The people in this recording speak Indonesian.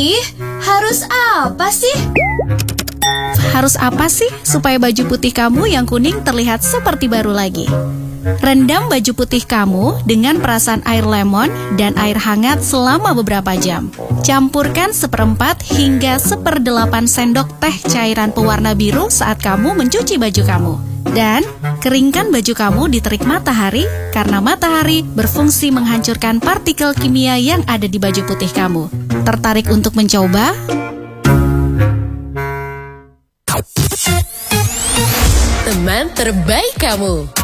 Ih, harus apa sih? Harus apa sih supaya baju putih kamu yang kuning terlihat seperti baru lagi? Rendam baju putih kamu dengan perasan air lemon dan air hangat selama beberapa jam. Campurkan 1/4 hingga 1/8 sendok teh cairan pewarna biru saat kamu mencuci baju kamu. Dan keringkan baju kamu di terik matahari karena matahari berfungsi menghancurkan partikel kimia yang ada di baju putih kamu. Tertarik untuk mencoba? Teman terbaik kamu.